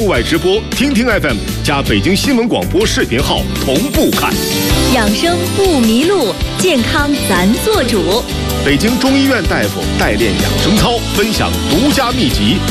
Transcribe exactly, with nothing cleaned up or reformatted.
外直播，听听 F M 加北京新闻广播视频号同步看。 养生不迷路，健康咱做主。 北京中医院大夫代练养生操分享独家秘籍。